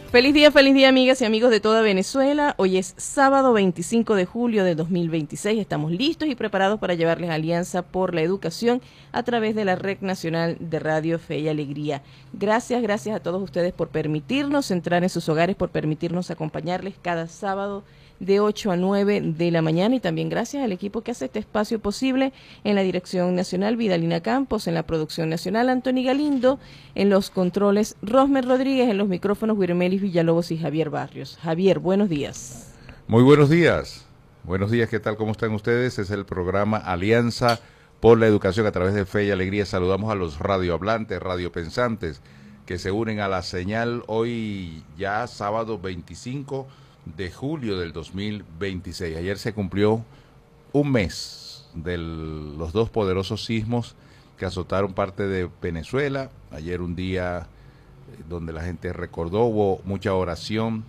Feliz día amigas y amigos de toda Venezuela. Hoy es sábado 25 de julio de 2026. Estamos listos y preparados para llevarles Alianza por la Educación a través de la Red Nacional de Radio Fe y Alegría. Gracias a todos ustedes por permitirnos entrar en sus hogares, por permitirnos acompañarles cada sábado de 8 a 9 de la mañana, y también gracias al equipo que hace este espacio posible: en la dirección nacional, Vidalina Campos; en la producción nacional, Anthony Galindo; en los controles, Rosmer Rodríguez; en los micrófonos, Guirmelis Villalobos y Javier Barrios. Javier, buenos días. Muy buenos días. Buenos días, ¿qué tal? ¿Cómo están ustedes? Es el programa Alianza por la Educación a través de Fe y Alegría. Saludamos a los radiohablantes, radiopensantes que se unen a la señal hoy ya sábado 25 de julio del 2026. Ayer se cumplió un mes de los dos poderosos sismos que azotaron parte de Venezuela. Ayer un día donde la gente recordó, hubo mucha oración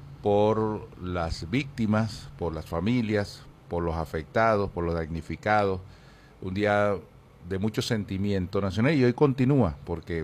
por las víctimas, por las familias, por los afectados, por los damnificados. Un día de mucho sentimiento nacional, y hoy continúa porque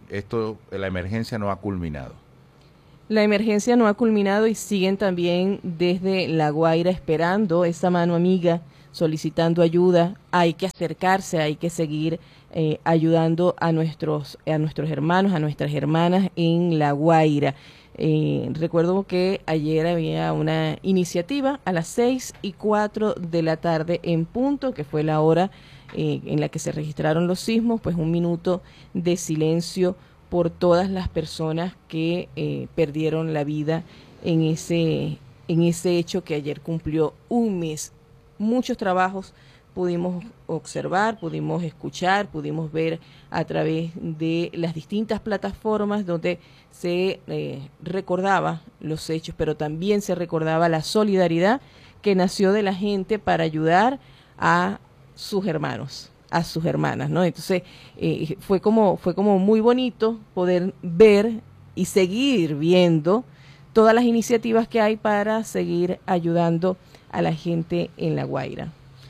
la emergencia no ha culminado. La emergencia no ha culminado y siguen también desde La Guaira esperando esa mano amiga, solicitando ayuda. Hay que acercarse, hay que seguir ayudando a nuestros hermanos, a nuestras hermanas en La Guaira. Recuerdo que ayer había una iniciativa a las 6:04 de la tarde en punto, que fue la hora en la que se registraron los sismos, pues un minuto de silencio por todas las personas que perdieron la vida en ese hecho que ayer cumplió un mes. Muchos trabajos pudimos observar, pudimos escuchar, pudimos ver a través de las distintas plataformas donde se recordaba los hechos, pero también se recordaba la solidaridad que nació de la gente para ayudar a sus hermanos, a sus hermanas, ¿no? Entonces fue como muy bonito poder ver y seguir viendo todas las iniciativas que hay para seguir ayudando a la gente en La Guaira.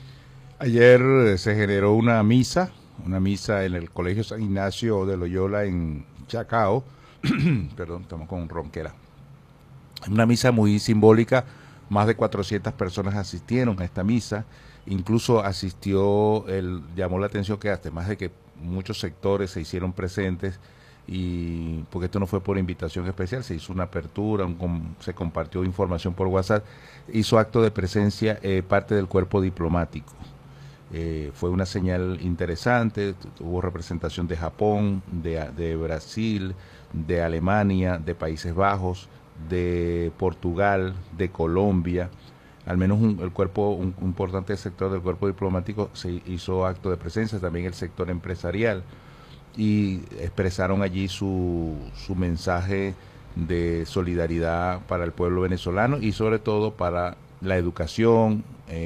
Ayer se generó una misa en el Colegio San Ignacio de Loyola en Chacao. Perdón, estamos con ronquera. Una misa muy simbólica. Más de 400 personas asistieron a esta misa. Incluso llamó la atención que además de que muchos sectores se hicieron presentes, y porque esto no fue por invitación especial, se hizo una apertura, se compartió información por WhatsApp, hizo acto de presencia parte del cuerpo diplomático. Fue una señal interesante. Hubo representación de Japón, de Brasil, de Alemania, de Países Bajos, de Portugal, de Colombia. Al menos un importante sector del cuerpo diplomático se hizo acto de presencia, también el sector empresarial, y expresaron allí su mensaje de solidaridad para el pueblo venezolano y sobre todo para la educación.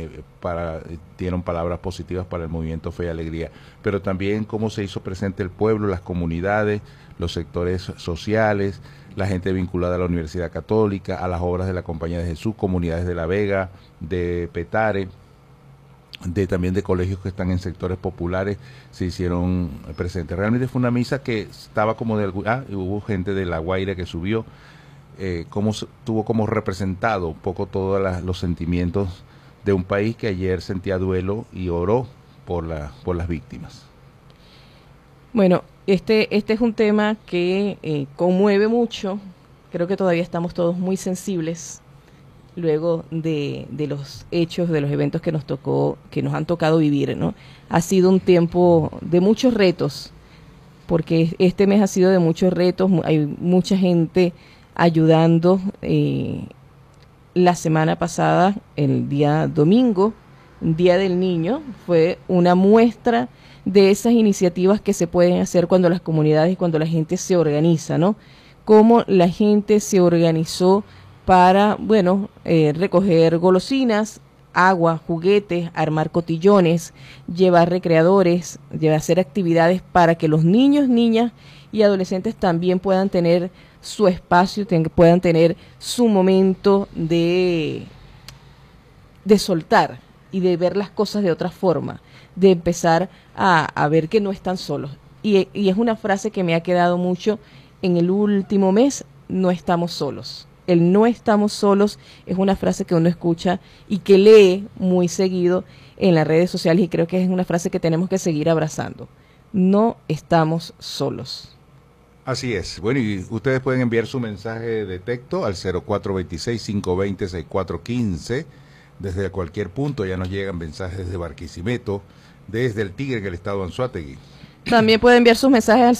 Dieron palabras positivas para el movimiento Fe y Alegría, pero también cómo se hizo presente el pueblo, las comunidades, los sectores sociales, la gente vinculada a la Universidad Católica, a las obras de la Compañía de Jesús, comunidades de La Vega, de Petare, también de colegios que están en sectores populares, se hicieron presentes. Realmente fue una misa que estaba como hubo gente de La Guaira que subió, tuvo como representado un poco todos los sentimientos de un país que ayer sentía duelo y oró por las víctimas. Bueno, este es un tema que conmueve mucho. Creo que todavía estamos todos muy sensibles luego de los hechos, de los eventos que nos han tocado vivir, ¿no? Ha sido un tiempo de muchos retos, porque este mes ha sido de muchos retos. Hay mucha gente ayudando. La semana pasada, el día domingo, Día del Niño, fue una muestra de esas iniciativas que se pueden hacer cuando las comunidades y cuando la gente se organiza, ¿no? Cómo la gente se organizó para, recoger golosinas, agua, juguetes, armar cotillones, llevar recreadores, hacer actividades para que los niños, niñas y adolescentes también puedan tener su espacio, puedan tener su momento de soltar y de ver las cosas de otra forma, de empezar a ver que no están solos. Y es una frase que me ha quedado mucho en el último mes, no estamos solos. El no estamos solos es una frase que uno escucha y que lee muy seguido en las redes sociales, y creo que es una frase que tenemos que seguir abrazando. No estamos solos. Así es. Bueno, y ustedes pueden enviar su mensaje de texto al 0426-520-6415 desde cualquier punto. Ya nos llegan mensajes desde Barquisimeto, desde el Tigre en el estado de Anzoátegui. También pueden enviar sus mensajes al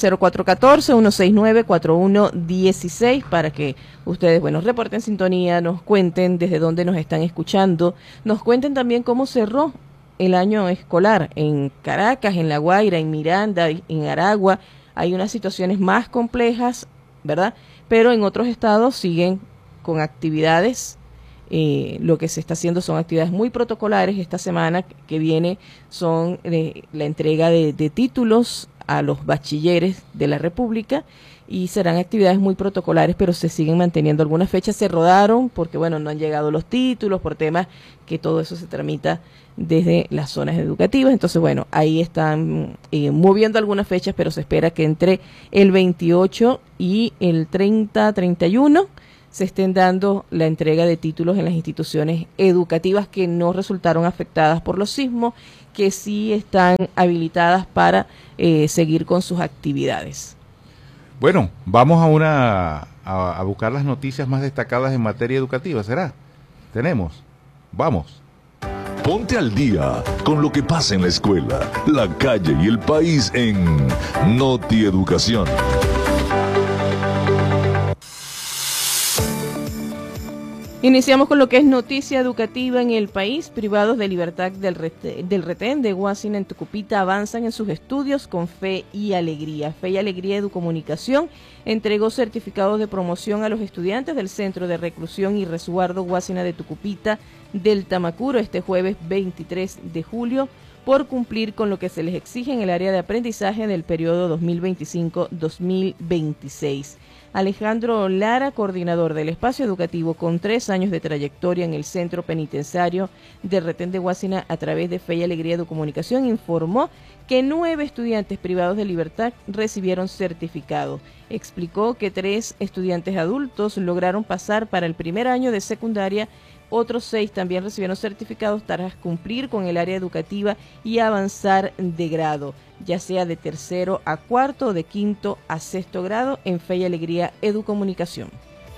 0414-169-4116 para que ustedes, bueno, reporten sintonía, nos cuenten desde dónde nos están escuchando, nos cuenten también cómo cerró el año escolar en Caracas, en La Guaira, en Miranda, en Aragua. Hay unas situaciones más complejas, ¿verdad? Pero en otros estados siguen con actividades. Lo que se está haciendo son actividades muy protocolares. Esta semana que viene son la entrega de títulos a los bachilleres de la República, y serán actividades muy protocolares, pero se siguen manteniendo. Algunas fechas se rodaron porque, bueno, no han llegado los títulos por temas que todo eso se tramita desde las zonas educativas. Entonces, bueno, ahí están moviendo algunas fechas, pero se espera que entre el 28 y el 30-31 se estén dando la entrega de títulos en las instituciones educativas que no resultaron afectadas por los sismos, que sí están habilitadas para seguir con sus actividades. Bueno, vamos a buscar las noticias más destacadas en materia educativa, ¿será? ¿Tenemos? Vamos. Ponte al día con lo que pasa en la escuela, la calle y el país en Noti Educación. Iniciamos con lo que es noticia educativa en el país. Privados de libertad del retén de Guasina en Tucupita avanzan en sus estudios con fe y alegría. Fe y Alegría Educomunicación entregó certificados de promoción a los estudiantes del Centro de Reclusión y Resguardo Guasina de Tucupita del Tamacuro este jueves 23 de julio por cumplir con lo que se les exige en el área de aprendizaje del periodo 2025-2026. Alejandro Lara, coordinador del espacio educativo con 3 años de trayectoria en el Centro Penitenciario de Retén de Guasina a través de Fe y Alegría de Comunicación, informó que 9 estudiantes privados de libertad recibieron certificado. Explicó que 3 estudiantes adultos lograron pasar para el primer año de secundaria. Otros 6 también recibieron certificados tras cumplir con el área educativa y avanzar de grado, ya sea de tercero a cuarto o de quinto a sexto grado en Fe y Alegría Educomunicación.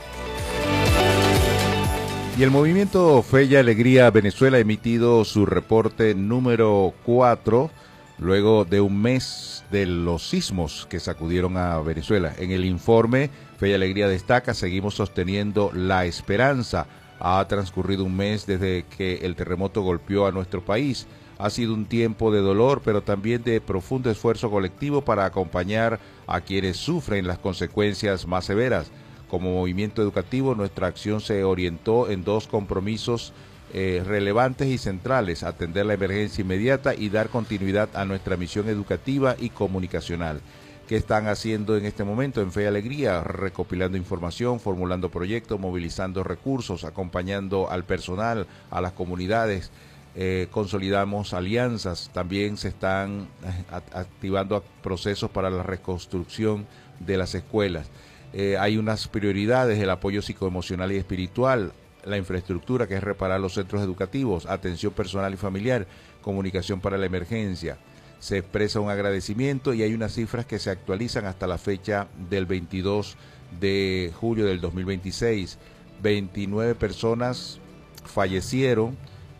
Y el movimiento Fe y Alegría Venezuela ha emitido su reporte número 4 luego de un mes de los sismos que sacudieron a Venezuela. En el informe, Fe y Alegría destaca: seguimos sosteniendo la esperanza. Ha transcurrido un mes desde que el terremoto golpeó a nuestro país. Ha sido un tiempo de dolor, pero también de profundo esfuerzo colectivo para acompañar a quienes sufren las consecuencias más severas. Como movimiento educativo, nuestra acción se orientó en 2 compromisos relevantes y centrales: atender la emergencia inmediata y dar continuidad a nuestra misión educativa y comunicacional. ¿Qué están haciendo en este momento en Fe y Alegría? Recopilando información, formulando proyectos, movilizando recursos, acompañando al personal, a las comunidades. Consolidamos alianzas, también se están activando procesos para la reconstrucción de las escuelas. Hay unas prioridades: el apoyo psicoemocional y espiritual, la infraestructura, que es reparar los centros educativos, atención personal y familiar, comunicación para la emergencia. Se expresa un agradecimiento y hay unas cifras que se actualizan hasta la fecha del 22 de julio del 2026. 29 personas fallecieron,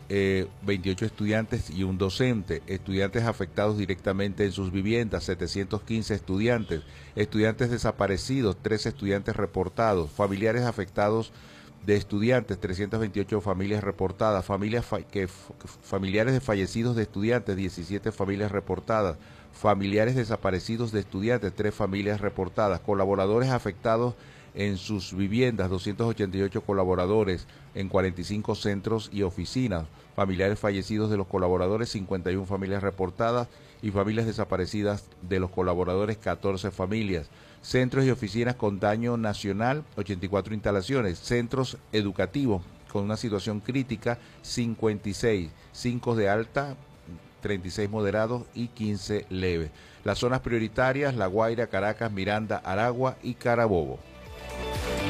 28 estudiantes y un docente. Estudiantes afectados directamente en sus viviendas, 715 estudiantes. Estudiantes desaparecidos, 13 estudiantes reportados. Familiares afectados de estudiantes, 328 familias reportadas. Familiares de fallecidos de estudiantes, 17 familias reportadas. Familiares desaparecidos de estudiantes, 3 familias reportadas. Colaboradores afectados en sus viviendas, 288 colaboradores en 45 centros y oficinas. Familiares fallecidos de los colaboradores, 51 familias reportadas, y familias desaparecidas de los colaboradores, 14 familias. Centros y oficinas con daño nacional, 84 instalaciones. Centros educativos con una situación crítica, 56. 5 de alta, 36 moderados y 15 leves. Las zonas prioritarias: La Guaira, Caracas, Miranda, Aragua y Carabobo.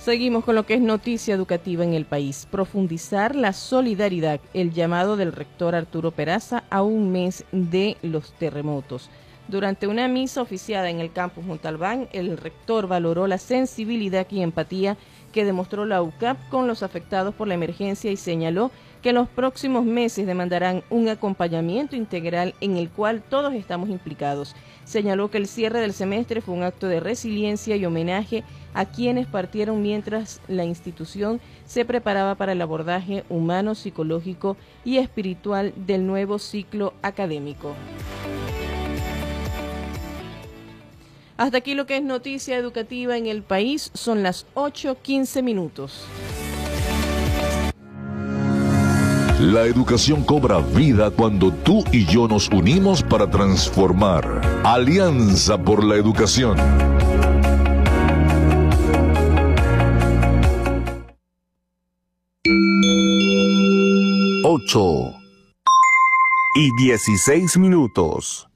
Seguimos con lo que es noticia educativa en el país. Profundizar la solidaridad, el llamado del rector Arturo Peraza a un mes de los terremotos. Durante una misa oficiada en el campus Montalbán, el rector valoró la sensibilidad y empatía que demostró la UCAP con los afectados por la emergencia y señaló que los próximos meses demandarán un acompañamiento integral en el cual todos estamos implicados. Señaló que el cierre del semestre fue un acto de resiliencia y homenaje a quienes partieron mientras la institución se preparaba para el abordaje humano, psicológico y espiritual del nuevo ciclo académico. Hasta aquí lo que es noticia educativa en el país. Son las 8:15 minutos. La educación cobra vida cuando tú y yo nos unimos para transformar. Alianza por la Educación. Ocho y 16 minutos.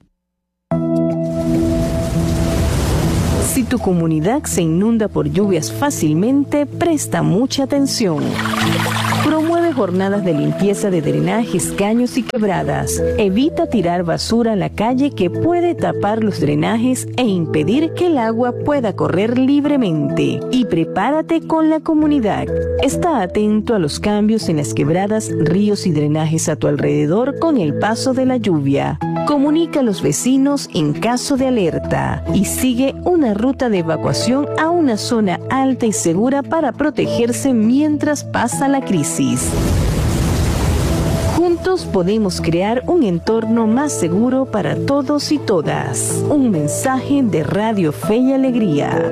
Si tu comunidad se inunda por lluvias fácilmente, presta mucha atención. Promueve jornadas de limpieza de drenajes, caños y quebradas. Evita tirar basura a la calle que puede tapar los drenajes e impedir que el agua pueda correr libremente. Y prepárate con la comunidad. Está atento a los cambios en las quebradas, ríos y drenajes a tu alrededor con el paso de la lluvia. Comunica a los vecinos en caso de alerta y sigue una ruta de evacuación a una zona alta y segura para protegerse mientras pasa la crisis. Juntos podemos crear un entorno más seguro para todos y todas. Un mensaje de Radio Fe y Alegría.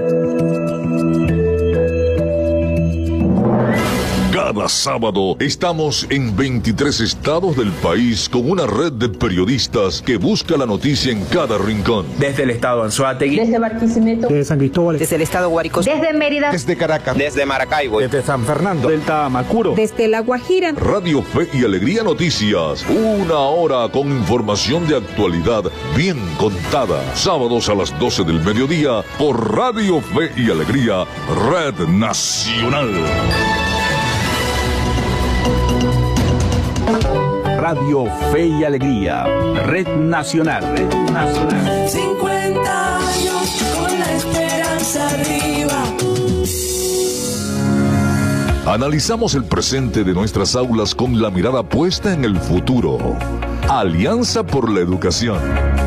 Cada sábado estamos en 23 estados del país con una red de periodistas que busca la noticia en cada rincón. Desde el estado Anzoátegui, desde Barquisimeto, desde San Cristóbal, desde el estado Guárico, desde Mérida, desde Caracas, desde Maracaibo, desde San Fernando, del Tamacuro, desde La Guajira. Radio Fe y Alegría Noticias, una hora con información de actualidad bien contada. Sábados a las 12 del mediodía por Radio Fe y Alegría, Red Nacional. Radio Fe y Alegría, Red Nacional. Red Nacional. 50 años con la esperanza arriba. Analizamos el presente de nuestras aulas con la mirada puesta en el futuro. Alianza por la Educación.